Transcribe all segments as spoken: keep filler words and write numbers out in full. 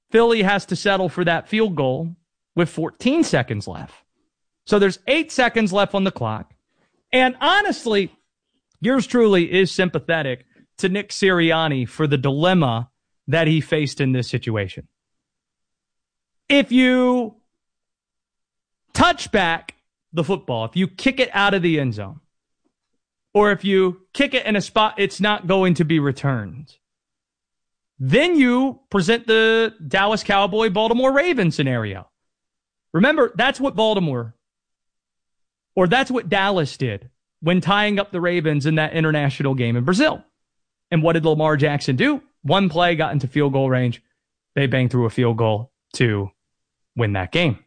Philly has to settle for that field goal with fourteen seconds left. So there's eight seconds left on the clock. And honestly, yours truly is sympathetic to Nick Sirianni for the dilemma that he faced in this situation. If you touch back the football, if you kick it out of the end zone, or if you kick it in a spot it's not going to be returned, then you present the Dallas Cowboy, Baltimore Ravens scenario. Remember, that's what Baltimore, or that's what Dallas did when tying up the Ravens in that international game in Brazil. And what did Lamar Jackson do? One play, got into field goal range. They banged through a field goal to win that game.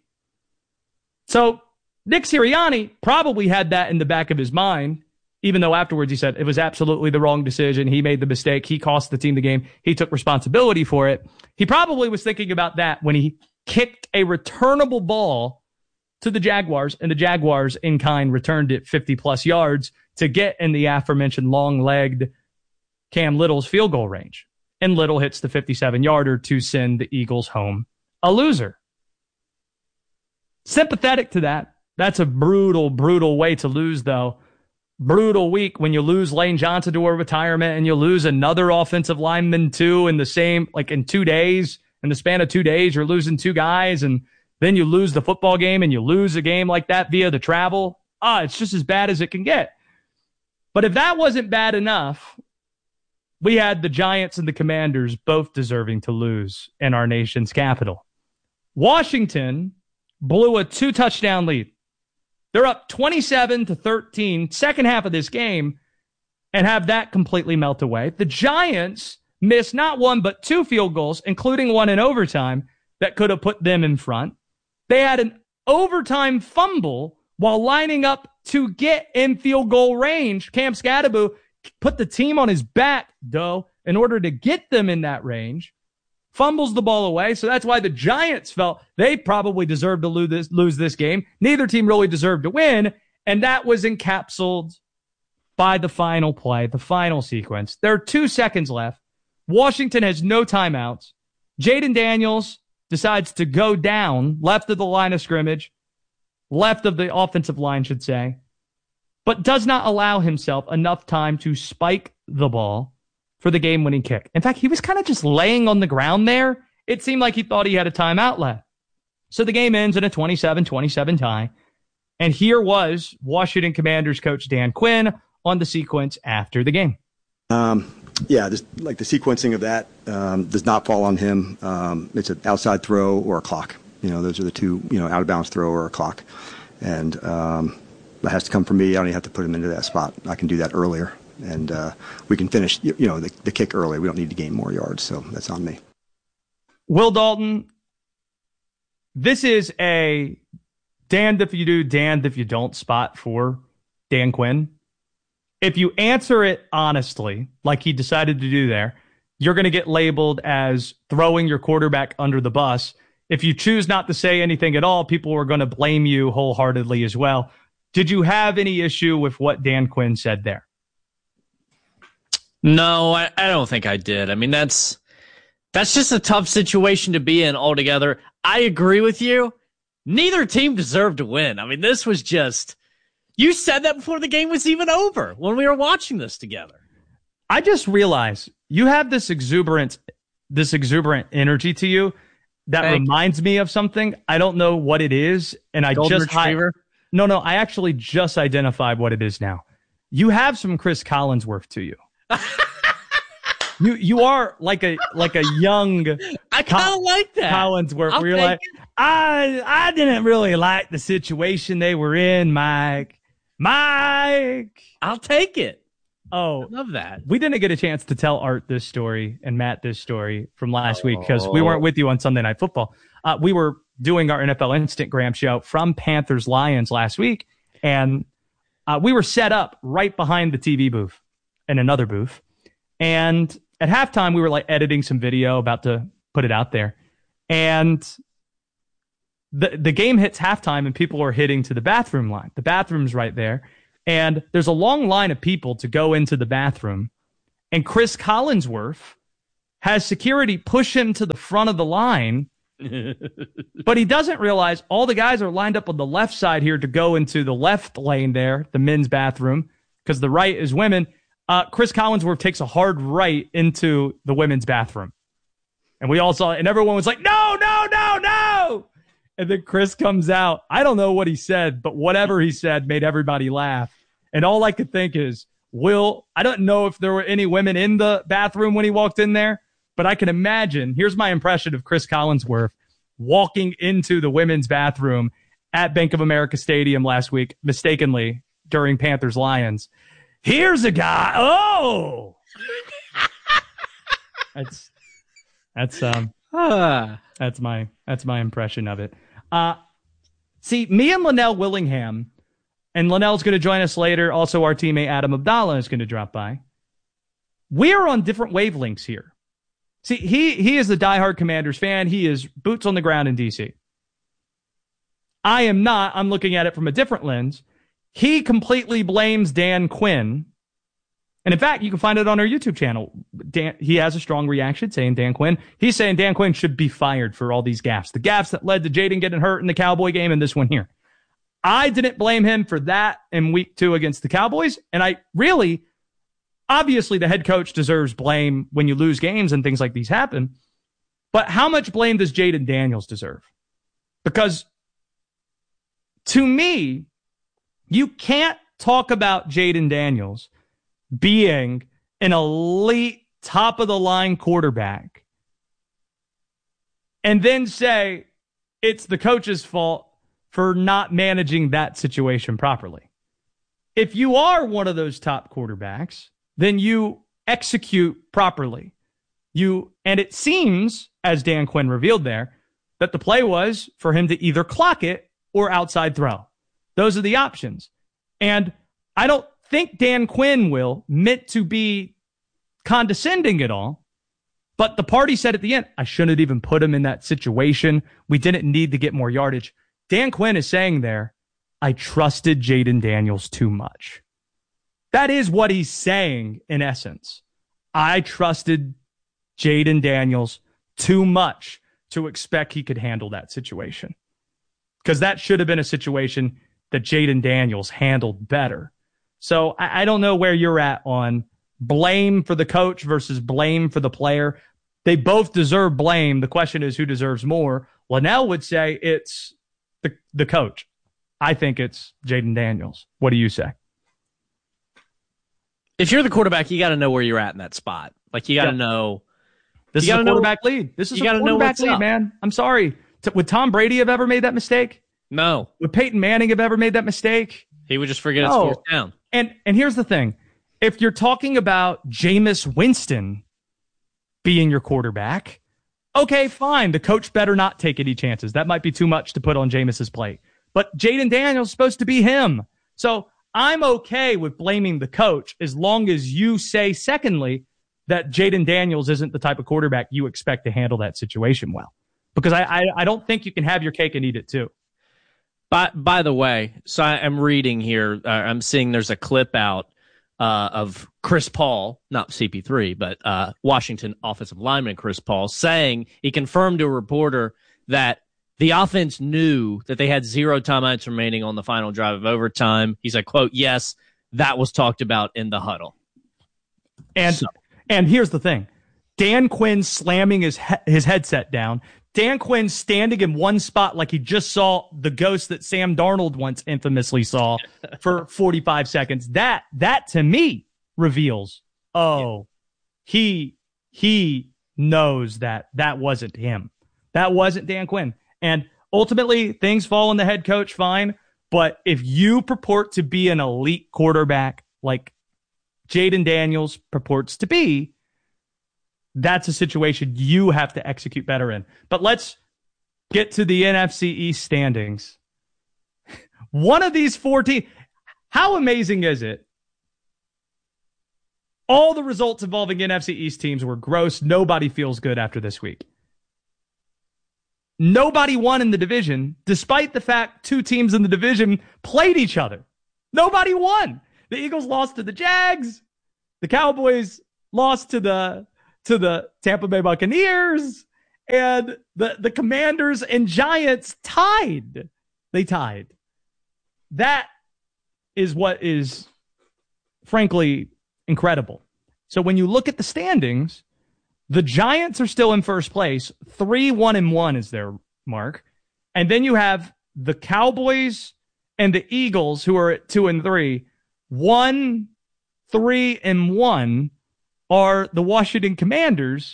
So Nick Sirianni probably had that in the back of his mind, even though afterwards he said it was absolutely the wrong decision. He made the mistake. He cost the team the game. He took responsibility for it. He probably was thinking about that when he kicked a returnable ball to the Jaguars, and the Jaguars in kind returned it fifty plus yards to get in the aforementioned long-legged Cam Little's field goal range. And Little hits the fifty-seven yarder to send the Eagles home a loser. Sympathetic to that. That's a brutal, brutal way to lose, though. Brutal week when you lose Lane Johnson to a retirement and you lose another offensive lineman, too, in the same, like in two days. In the span of two days, you're losing two guys, and then you lose the football game and you lose a game like that via the travel. Ah, it's just as bad as it can get. But if that wasn't bad enough, we had the Giants and the Commanders both deserving to lose in our nation's capital. Washington blew a two-touchdown lead. They're up twenty-seven to thirteen, second half of this game, and have that completely melt away. The Giants missed not one but two field goals, including one in overtime, that could have put them in front. They had an overtime fumble while lining up to get in field goal range. Cam Scadaboo put the team on his back, though, in order to get them in that range. Fumbles the ball away, so that's why the Giants felt they probably deserved to lose this, lose this game. Neither team really deserved to win, and that was encapsulated by the final play, the final sequence. There are two seconds left. Washington has no timeouts. Jaden Daniels decides to go down left of the line of scrimmage, left of the offensive line, should say, but does not allow himself enough time to spike the ball for the game-winning kick. In fact, he was kind of just laying on the ground there. It seemed like he thought he had a timeout left. So the game ends in a twenty-seven twenty-seven tie. And here was Washington Commanders coach Dan Quinn on the sequence after the game. Um, yeah, just like the sequencing of that um, does not fall on him. Um, it's an outside throw or a clock. You know, those are the two, you know, out of bounds throw or a clock. And um, that has to come from me. I don't even have to put him into that spot. I can do that earlier. And uh, we can finish, you know, the, the kick early. We don't need to gain more yards, so that's on me. Will Dalton, this is a damned if you do, damned if you don't spot for Dan Quinn. If you answer it honestly, like he decided to do there, you're going to get labeled as throwing your quarterback under the bus. If you choose not to say anything at all, people are going to blame you wholeheartedly as well. Did you have any issue with what Dan Quinn said there? No, I, I don't think I did. I mean, that's that's just a tough situation to be in altogether. I agree with you. Neither team deserved to win. I mean, this was just, you said that before the game was even over when we were watching this together. I just realized you have this exuberant, this exuberant energy to you that Thank reminds you. me of something. I don't know what it is, and I Golden just retriever. I, no, no, I actually just identified what it is now. You have some Chris Collinsworth to you. you you are like a like a young I kind of like that Collinsworth. Where you're like, it. I I didn't really like the situation they were in, Mike. Mike, I'll take it. Oh, I love that. We didn't get a chance to tell Art this story and Matt this story from last oh. week because we weren't with you on Sunday Night Football. Uh, we were doing our N F L Instagram show from Panthers Lions last week, and uh, we were set up right behind the T V booth in another booth. And at halftime, we were like editing some video, about to put it out there. And the the game hits halftime and people are hitting to the bathroom line. The bathroom's right there. And there's a long line of people to go into the bathroom. And Chris Collinsworth has security push him to the front of the line. But he doesn't realize all the guys are lined up on the left side here to go into the left lane there, the men's bathroom, because the right is women. Uh, Chris Collinsworth takes a hard right into the women's bathroom. And we all saw it, and everyone was like, no, no, no, no. And then Chris comes out. I don't know what he said, but whatever he said made everybody laugh. And all I could think is, Will, I don't know if there were any women in the bathroom when he walked in there, but I can imagine, here's my impression of Chris Collinsworth walking into the women's bathroom at Bank of America Stadium last week, mistakenly, during Panthers-Lions. Here's a guy. Oh! That's that's um that's my that's my impression of it. Uh see, me and Linnell Willingham, and Linnell's going to join us later. Also, our teammate Adam Abdallah is going to drop by. We are on different wavelengths here. See, he he is a diehard Commanders fan. He is boots on the ground in D C. I am not. I'm looking at it from a different lens. He completely blames Dan Quinn. And in fact, you can find it on our YouTube channel. Dan, he has a strong reaction saying Dan Quinn. He's saying Dan Quinn should be fired for all these gaffes. The gaffes that led to Jaden getting hurt in the Cowboy game and this one here. I didn't blame him for that in week two against the Cowboys. And I really, obviously the head coach deserves blame when you lose games and things like these happen. But how much blame does Jaden Daniels deserve? Because to me, you can't talk about Jaden Daniels being an elite, top-of-the-line quarterback and then say it's the coach's fault for not managing that situation properly. If you are one of those top quarterbacks, then you execute properly. You, and it seems, as Dan Quinn revealed there, that the play was for him to either clock it or outside throw. Those are the options. And I don't think Dan Quinn will meant to be condescending at all. But the party said at the end, I shouldn't even put him in that situation. We didn't need to get more yardage. Dan Quinn is saying there, I trusted Jaden Daniels too much. That is what he's saying in essence. I trusted Jaden Daniels too much to expect he could handle that situation. Because that should have been a situation that Jaden Daniels handled better. So I, I don't know where you're at on blame for the coach versus blame for the player. They both deserve blame. The question is who deserves more. Linnell would say it's the, the coach. I think it's Jaden Daniels. What do you say? If you're the quarterback, you got to know where you're at in that spot. Like, you got to yep. know. This is a quarterback know, lead. This is you a quarterback lead, up. man. I'm sorry. T- would Tom Brady have ever made that mistake? No. Would Peyton Manning have ever made that mistake? He would just forget it's no. fourth down. And and here's the thing. If you're talking about Jameis Winston being your quarterback, okay, fine. The coach better not take any chances. That might be too much to put on Jameis's plate. But Jaden Daniels is supposed to be him. So I'm okay with blaming the coach as long as you say, secondly, that Jaden Daniels isn't the type of quarterback you expect to handle that situation well. Because I, I, I don't think you can have your cake and eat it too. By, by the way, so I, I'm reading here, uh, I'm seeing there's a clip out uh, of Chris Paul, not C P three, but uh, Washington offensive lineman Chris Paul, saying he confirmed to a reporter that the offense knew that they had zero timeouts remaining on the final drive of overtime. He said, quote, yes, that was talked about in the huddle. And so. and here's the thing. Dan Quinn slamming his he- his headset down. Dan Quinn standing in one spot like he just saw the ghost that Sam Darnold once infamously saw for forty-five seconds. That, that to me reveals, oh, yeah. he, he knows that that wasn't him. That wasn't Dan Quinn. And ultimately things fall on the head coach, fine. But if you purport to be an elite quarterback like Jaden Daniels purports to be, that's a situation you have to execute better in. But let's get to the N F C East standings. One of these four teams, how amazing is it? All the results involving N F C East teams were gross. Nobody feels good after this week. Nobody won in the division, despite the fact two teams in the division played each other. Nobody won. The Eagles lost to the Jags. The Cowboys lost to the to the Tampa Bay Buccaneers, and the, the Commanders and Giants tied. They tied. That is what is, frankly, incredible. So when you look at the standings, the Giants are still in first place. Three, one, and one is their mark. And then you have the Cowboys and the Eagles, who are at two and three. One, three, and one are the Washington Commanders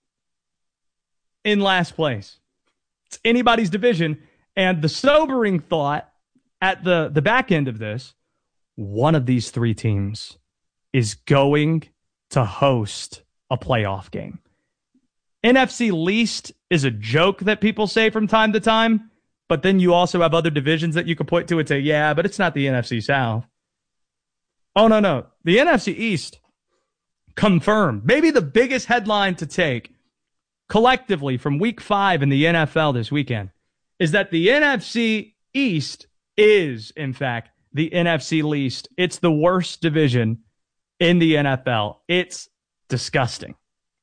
in last place. It's anybody's division. And the sobering thought at the, the back end of this, one of these three teams is going to host a playoff game. N F C least is a joke that people say from time to time, but then you also have other divisions that you can point to and say, yeah, but it's not the N F C South. Oh, no, no. The N F C East confirmed. Maybe the biggest headline to take collectively from week five in the N F L this weekend is that the N F C East is, in fact, the N F C least. It's the worst division in the N F L. It's disgusting.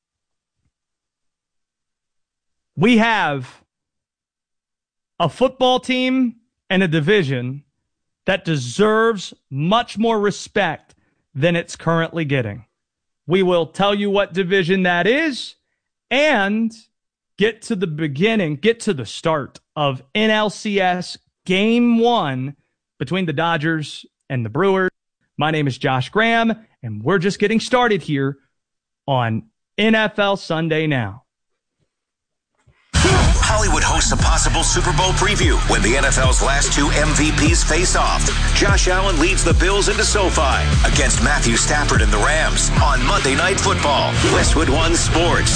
We have a football team and a division that deserves much more respect than it's currently getting. We will tell you what division that is and get to the beginning, get to the start of N L C S Game One between the Dodgers and the Brewers. My name is Josh Graham, and we're just getting started here on N F L Sunday Now. Hollywood hosts a possible Super Bowl preview when the N F L's last two M V Ps face off. Josh Allen leads the Bills into SoFi against Matthew Stafford and the Rams on Monday Night Football. Westwood One Sports.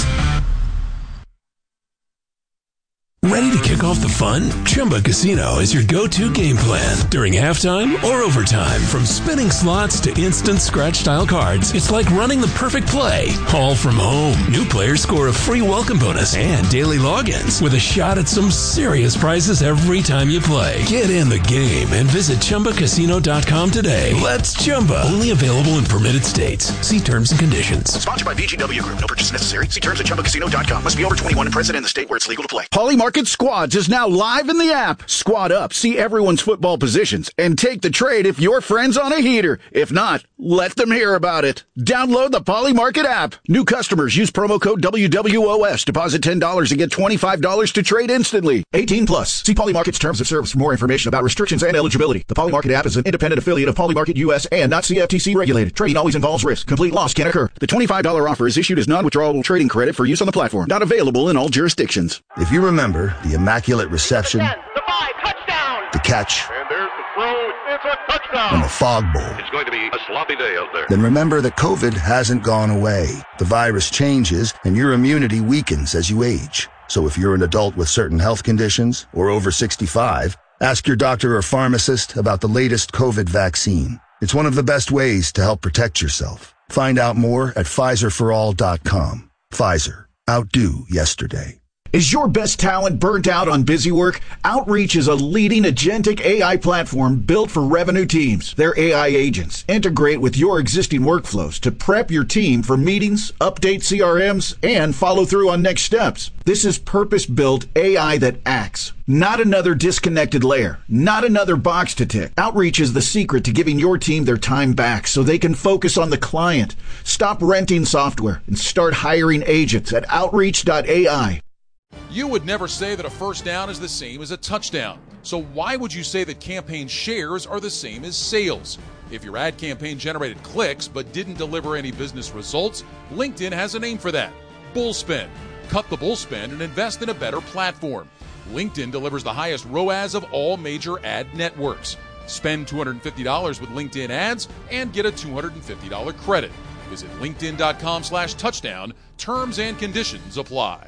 Ready to kick off the fun? Chumba Casino is your go-to game plan. During halftime or overtime, from spinning slots to instant scratch-style cards, it's like running the perfect play, all from home. New players score a free welcome bonus and daily logins with a shot at some serious prizes every time you play. Get in the game and visit Chumba Casino dot com today. Let's Chumba. Only available in permitted states. See terms and conditions. Sponsored by V G W Group. No purchase necessary. See terms at Chumba Casino dot com. Must be over twenty-one and present in the state where it's legal to play. Pauly Market Squads is now live in the app. Squad up, see everyone's football positions, and take the trade if your friend's on a heater. If not, let them hear about it. Download the Pauly Market app. New customers use promo code W W O S. Deposit ten dollars and get twenty-five dollars to trade instantly. eighteen plus. See Pauly Market's terms of service for more information about restrictions and eligibility. The Pauly Market app is an independent affiliate of Pauly Market U S and not C F T C regulated. Trading always involves risk. Complete loss can occur. The twenty-five dollars offer is issued as non-withdrawable trading credit for use on the platform. Not available in all jurisdictions. If you remember the immaculate reception, the five, touchdown, the catch, and there's the throw, it's a touchdown, and the fog bowl, it's going to be a sloppy day out there. Then remember that COVID hasn't gone away. The virus changes, and your immunity weakens as you age. So if you're an adult with certain health conditions or over sixty-five, ask your doctor or pharmacist about the latest COVID vaccine. It's one of the best ways to help protect yourself. Find out more at Pfizer for all dot com. Pfizer. Outdo yesterday. Is your best talent burnt out on busy work? Outreach is a leading agentic A I platform built for revenue teams. Their A I agents integrate with your existing workflows to prep your team for meetings, update C R Ms, and follow through on next steps. This is purpose-built A I that acts. Not another disconnected layer. Not another box to tick. Outreach is the secret to giving your team their time back so they can focus on the client. Stop renting software and start hiring agents at outreach dot A I. You would never say that a first down is the same as a touchdown. So why would you say that campaign shares are the same as sales? If your ad campaign generated clicks but didn't deliver any business results, LinkedIn has a name for that. Bullspend. Cut the bullspend and invest in a better platform. LinkedIn delivers the highest R O A S of all major ad networks. Spend two hundred fifty dollars with LinkedIn ads and get a two hundred fifty dollars credit. Visit linkedin dot com slash touchdown. Terms and conditions apply.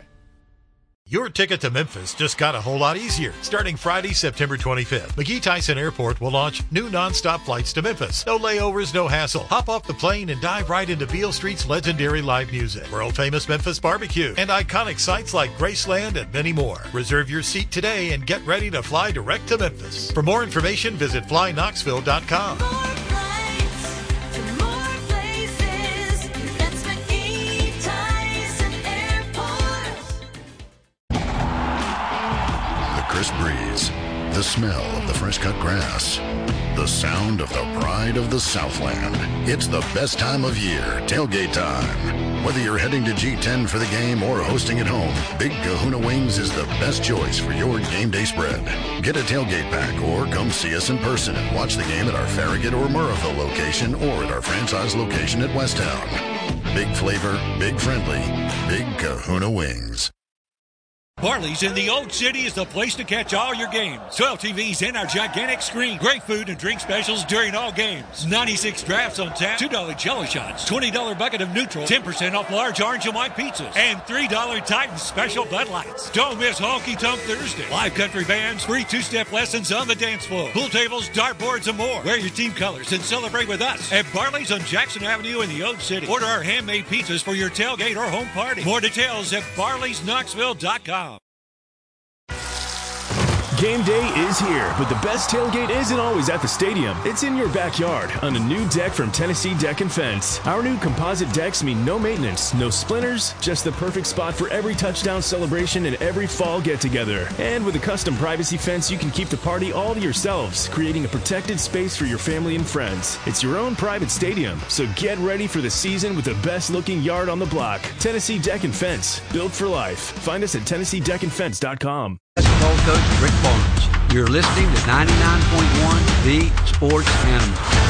Your ticket to Memphis just got a whole lot easier. Starting Friday, September twenty-fifth, McGee Tyson Airport will launch new nonstop flights to Memphis. No layovers, no hassle. Hop off the plane and dive right into Beale Street's legendary live music, world-famous Memphis barbecue, and iconic sites like Graceland and many more. Reserve your seat today and get ready to fly direct to Memphis. For more information, visit fly knoxville dot com. More flights to more places. That's McGee Tyson. crisp breeze, the smell of the fresh-cut grass, the sound of the pride of the Southland. It's the best time of year, tailgate time. Whether you're heading to G ten for the game or hosting at home, Big Kahuna Wings is the best choice for your game day spread. Get a tailgate pack or come see us in person and watch the game at our Farragut or Murrahville location or at our franchise location at Westtown. Big flavor, big friendly, Big Kahuna Wings. Barley's in the Old City is the place to catch all your games. twelve T Vs in our gigantic screen. Great food and drink specials during all games. ninety-six drafts on tap. two dollar Jello shots. twenty dollar bucket of neutral. ten percent off large orange and white pizzas. And three dollar Titan special Bud Lights. Don't miss Honky Tonk Thursday. Live country bands. Free two-step lessons on the dance floor. Pool tables, dartboards, and more. Wear your team colors and celebrate with us at Barley's on Jackson Avenue in the Old City. Order our handmade pizzas for your tailgate or home party. More details at barleys knoxville dot com. Game day is here, but the best tailgate isn't always at the stadium. It's in your backyard on a new deck from Tennessee Deck and Fence. Our new composite decks mean no maintenance, no splinters, just the perfect spot for every touchdown celebration and every fall get-together. And with a custom privacy fence, you can keep the party all to yourselves, creating a protected space for your family and friends. It's your own private stadium, so get ready for the season with the best-looking yard on the block. Tennessee Deck and Fence, built for life. Find us at tennessee deck and fence dot com. Basketball coach Rick Barnes. You're listening to ninety-nine point one The Sports Animal.